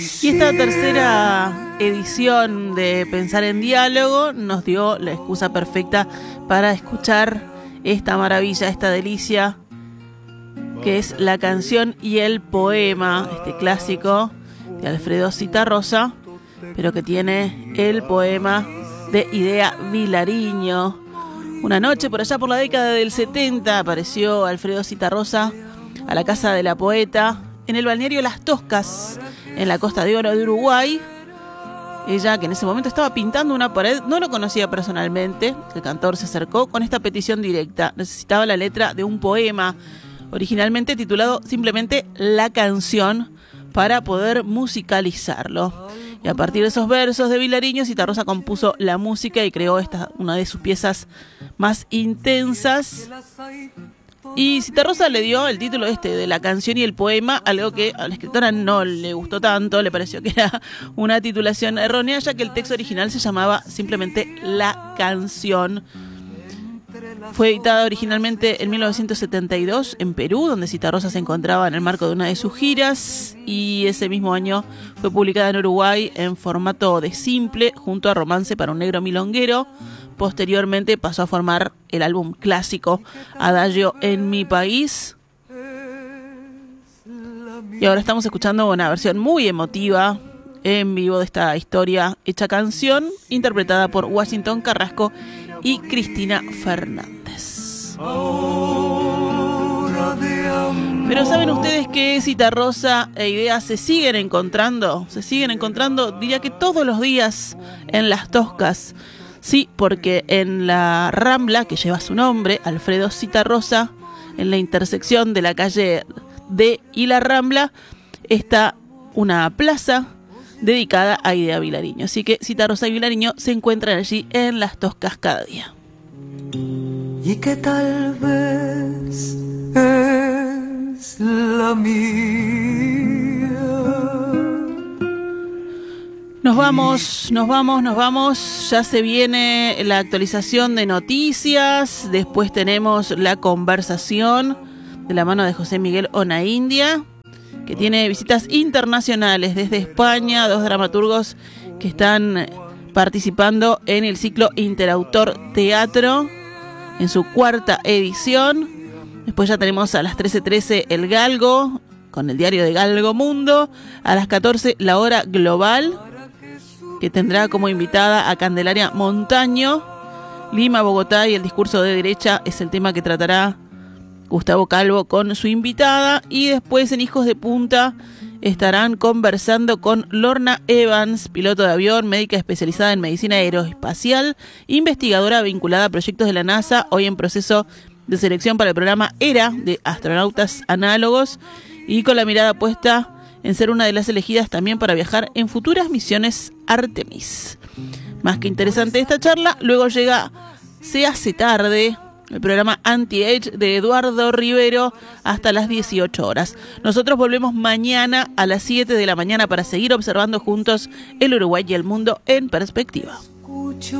Y esta tercera edición de Pensar en Diálogo nos dio la excusa perfecta para escuchar esta maravilla, esta delicia, que es la canción y el poema, este clásico de Alfredo Zitarrosa, pero que tiene el poema de Idea Vilariño. Una noche por allá por la década del 70 apareció Alfredo Zitarrosa a la casa de la poeta en el balneario Las Toscas, en la Costa de Oro de Uruguay. Ella, que en ese momento estaba pintando una pared, no lo conocía personalmente. El cantor se acercó con esta petición directa. Necesitaba la letra de un poema, originalmente titulado simplemente La Canción, para poder musicalizarlo. Y a partir de esos versos de Vilariño, Zitarrosa compuso la música y creó una de sus piezas más intensas. Y Zitarrosa le dio el título de La Canción y el Poema, algo que a la escritora no le gustó tanto, le pareció que era una titulación errónea, ya que el texto original se llamaba simplemente La Canción. Fue editada originalmente en 1972 en Perú, donde Zitarrosa se encontraba en el marco de una de sus giras, y ese mismo año fue publicada en Uruguay en formato de simple, junto a Romance para un negro milonguero. Posteriormente pasó a formar el álbum clásico Adagio en mi país. Y ahora estamos escuchando una versión muy emotiva en vivo de esta historia hecha canción, interpretada por Washington Carrasco y Cristina Fernández. Pero ¿saben ustedes que Zitarrosa e Idea se siguen encontrando? Se siguen encontrando, diría que todos los días, en Las Toscas. Sí, porque en la Rambla, que lleva su nombre, Alfredo Zitarrosa, en la intersección de la calle D y la Rambla, está una plaza dedicada a Idea Vilariño. Así que Zitarrosa y Vilariño se encuentran allí en Las Toscas cada día. Y que tal vez es la mía. Nos vamos. Ya se viene la actualización de noticias. Después tenemos la conversación de la mano de José Miguel Onaindia, que tiene visitas internacionales desde España, 2 dramaturgos que están participando en el ciclo Interautor Teatro en su 4ª edición. Después ya tenemos a las 13:13 El Galgo, con el diario de Galgo Mundo. A las 14 La Hora Global, que tendrá como invitada a Candelaria Montaño. Lima, Bogotá y el discurso de derecha es el tema que tratará Gustavo Calvo con su invitada. Y después en Hijos de Punta estarán conversando con Lorna Evans, piloto de avión, médica especializada en medicina aeroespacial, investigadora vinculada a proyectos de la NASA, hoy en proceso de selección para el programa ERA de astronautas análogos, y con la mirada puesta en ser una de las elegidas también para viajar en futuras misiones Artemis. Más que interesante esta charla. Luego llega Se hace tarde, el programa Anti-Age de Eduardo Rivero, hasta las 18 horas. Nosotros volvemos mañana a las 7 de la mañana para seguir observando juntos el Uruguay y el mundo en perspectiva.